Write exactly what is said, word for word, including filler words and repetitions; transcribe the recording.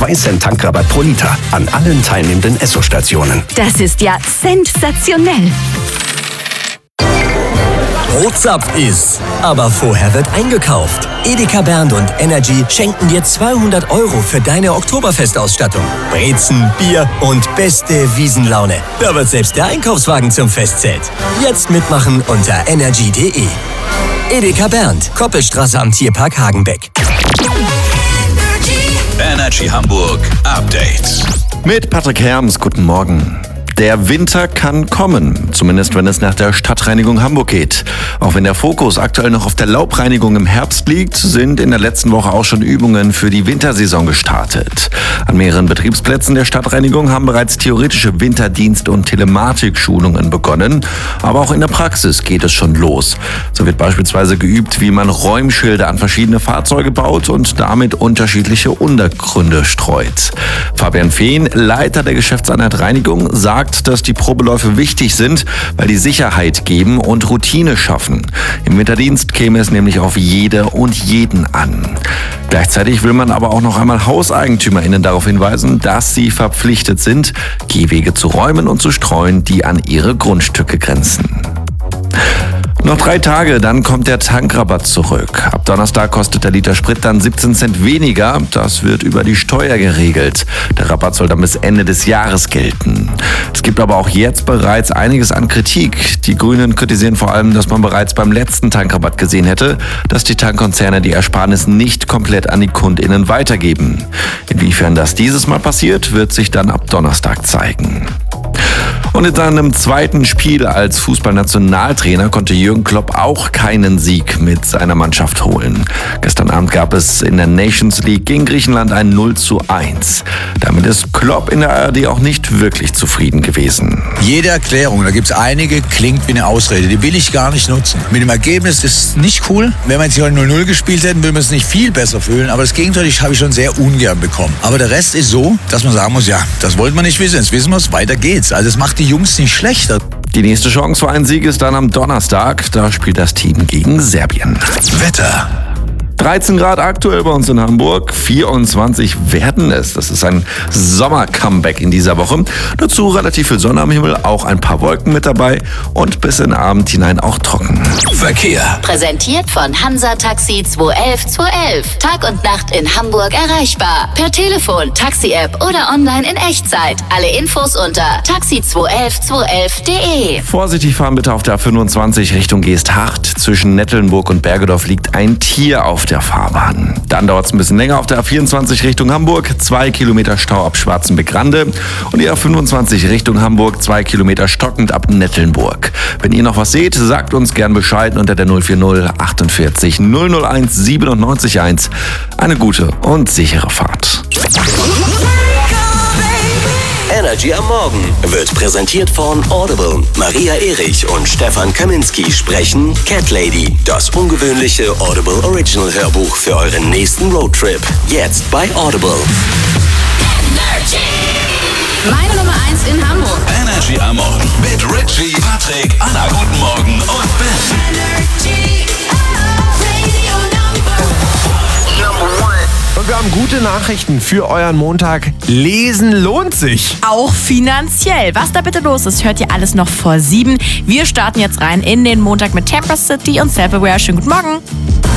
zwei Cent Tankrabatt pro Liter an allen teilnehmenden Esso-Stationen. Das ist ja sensationell. Brotzapf ist. Aber vorher wird eingekauft. Edeka Bernd und Energy schenken dir zweihundert Euro für deine Oktoberfestausstattung. Brezen, Bier und beste Wiesenlaune. Da wird selbst der Einkaufswagen zum Festzelt. Jetzt mitmachen unter energy punkt de. Edeka Bernd, Koppelstraße am Tierpark Hagenbeck. Energy Hamburg Update. Mit Patrick Herms, guten Morgen. Der Winter kann kommen, zumindest wenn es nach der Stadtreinigung Hamburg geht. Auch wenn der Fokus aktuell noch auf der Laubreinigung im Herbst liegt, sind in der letzten Woche auch schon Übungen für die Wintersaison gestartet. An mehreren Betriebsplätzen der Stadtreinigung haben bereits theoretische Winterdienst- und Telematikschulungen begonnen. Aber auch in der Praxis geht es schon los. So wird beispielsweise geübt, wie man Räumschilder an verschiedene Fahrzeuge baut und damit unterschiedliche Untergründe streut. Fabian Fehn, Leiter der Geschäftseinheit Reinigung, sagt, dass die Probeläufe wichtig sind, weil die Sicherheit geben und Routine schaffen. Im Winterdienst käme es nämlich auf jede und jeden an. Gleichzeitig will man aber auch noch einmal HauseigentümerInnen darauf hinweisen, dass sie verpflichtet sind, Gehwege zu räumen und zu streuen, die an ihre Grundstücke grenzen. Noch drei Tage, dann kommt der Tankrabatt zurück. Ab Donnerstag kostet der Liter Sprit dann siebzehn Cent weniger. Das wird über die Steuer geregelt. Der Rabatt soll dann bis Ende des Jahres gelten. Es gibt aber auch jetzt bereits einiges an Kritik. Die Grünen kritisieren vor allem, dass man bereits beim letzten Tankrabatt gesehen hätte, dass die Tankkonzerne die Ersparnis nicht komplett an die KundInnen weitergeben. Inwiefern das dieses Mal passiert, wird sich dann ab Donnerstag zeigen. Und in seinem zweiten Spiel als Fußballnationaltrainer konnte Jürgen Klopp auch keinen Sieg mit seiner Mannschaft holen. Gestern Abend gab es in der Nations League gegen Griechenland ein null zu eins. Damit ist Klopp in der A R D auch nicht wirklich zufrieden gewesen. Jede Erklärung, da gibt es einige, klingt wie eine Ausrede. Die will ich gar nicht nutzen. Mit dem Ergebnis ist es nicht cool. Wenn wir jetzt hier null null gespielt hätten, würden wir es nicht viel besser fühlen. Aber das Gegenteil habe ich schon sehr ungern bekommen. Aber der Rest ist so, dass man sagen muss, ja, das wollte man nicht wissen. Jetzt wissen wir es, weiter geht's. Also es macht die Jungs nicht schlechter. Die nächste Chance für einen Sieg ist dann am Donnerstag. Da spielt das Team gegen Serbien. Wetter. dreizehn Grad aktuell bei uns in Hamburg, vierundzwanzig werden es. Das ist ein Sommer-Comeback in dieser Woche. Dazu relativ viel Sonne am Himmel, auch ein paar Wolken mit dabei und bis in den Abend hinein auch trocken. Verkehr. Präsentiert von Hansa Taxi zwei elf zwei elf. Tag und Nacht in Hamburg erreichbar. Per Telefon, Taxi-App oder online in Echtzeit. Alle Infos unter taxi zwei elf zwei elf punkt de. Vorsichtig fahren bitte auf der A fünfundzwanzig Richtung Geesthacht. Zwischen Nettelnburg und Bergedorf liegt ein Tier auf der Fahrbahn. Dann dauert es ein bisschen länger auf der A vierundzwanzig Richtung Hamburg. Zwei Kilometer Stau ab Schwarzenbeck-Rande. Und die A fünfundzwanzig Richtung Hamburg. Zwei Kilometer stockend ab Nettelnburg. Wenn ihr noch was seht, sagt uns gern Bescheid unter der null vier null achtundvierzig null null eins siebenundneunzig eins. Eine gute und sichere Fahrt. Energy am Morgen wird präsentiert von Audible. Maria Erich und Stefan Kaminski sprechen Cat Lady, das ungewöhnliche Audible Original Hörbuch für euren nächsten Roadtrip. Jetzt bei Audible. Energy. Meine Nummer eins in Hamburg. Energy am Morgen mit Richie, Patrick, Anna, guten Morgen und Ben. Energy. Radio Number one. Und wir haben gute Nachrichten für euren Montag. Lesen lohnt sich. Auch finanziell. Was da bitte los ist, hört ihr alles noch vor sieben. Wir starten jetzt rein in den Montag mit Temper City und Self-Aware. Schönen guten Morgen.